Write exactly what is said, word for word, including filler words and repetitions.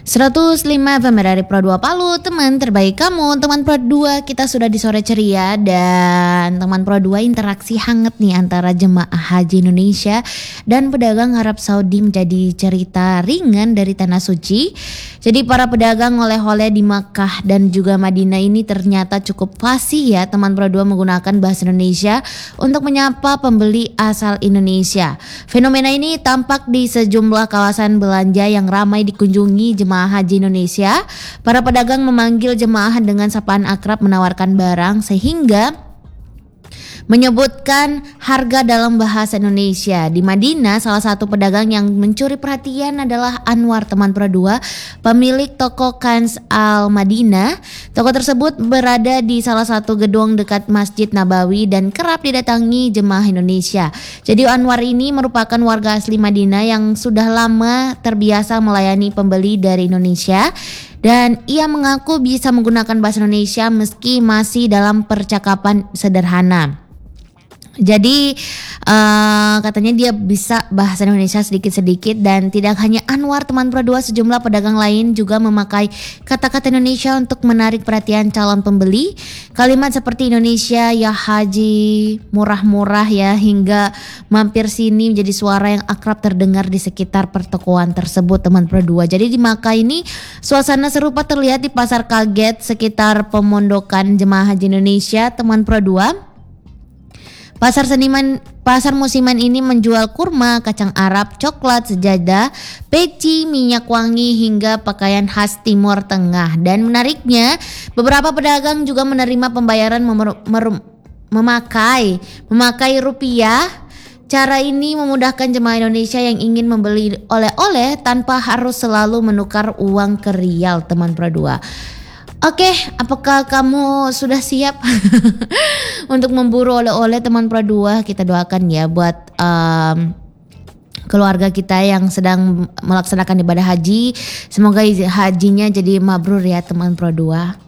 seratus lima F M dari Pro dua Palu, teman terbaik kamu. Teman Pro dua, kita sudah di sore ceria. Dan teman Pro dua, interaksi hangat nih antara jemaah haji Indonesia dan pedagang Arab Saudi menjadi cerita ringan dari Tanah Suci. Jadi para pedagang oleh-oleh di Makkah dan juga Madinah ini ternyata cukup fasih ya teman Pro dua, menggunakan bahasa Indonesia untuk menyapa pembeli asal Indonesia. Fenomena ini tampak di sejumlah kawasan belanja yang ramai dikunjungi jemaah haji Indonesia. Para pedagang memanggil jemaah dengan sapaan akrab, menawarkan barang sehingga menyebutkan harga dalam bahasa Indonesia. Di Madinah, salah satu pedagang yang mencuri perhatian adalah Anwar, teman Pro dua, pemilik toko Kans Al Madinah. Toko tersebut berada di salah satu gedung dekat Masjid Nabawi dan kerap didatangi jemaah Indonesia. Jadi Anwar ini merupakan warga asli Madinah yang sudah lama terbiasa melayani pembeli dari Indonesia. Dan ia mengaku bisa menggunakan bahasa Indonesia meski masih dalam percakapan sederhana. Jadi uh, katanya dia bisa bahasa Indonesia sedikit-sedikit. Dan tidak hanya Anwar, teman Pro dua, sejumlah pedagang lain juga memakai kata-kata Indonesia untuk menarik perhatian calon pembeli. Kalimat seperti Indonesia ya haji, murah-murah ya, hingga mampir sini menjadi suara yang akrab terdengar di sekitar pertokoan tersebut, teman Pro dua. Jadi di Makkah ini suasana serupa terlihat di Pasar Kaget sekitar pemondokan jemaah haji Indonesia, teman Pro dua. Pasar seniman, pasar musiman ini menjual kurma, kacang Arab, coklat, sejadah, peci, minyak wangi hingga pakaian khas Timur Tengah. Dan menariknya, beberapa pedagang juga menerima pembayaran memer, mer, memakai memakai rupiah. Cara ini memudahkan jemaah Indonesia yang ingin membeli oleh-oleh tanpa harus selalu menukar uang ke rial, teman Pro dua. Oke, apakah kamu sudah siap untuk memburu oleh-oleh, teman Pro dua? Kita doakan ya buat um, keluarga kita yang sedang melaksanakan ibadah haji. Semoga hajinya jadi mabrur ya, teman Pro dua.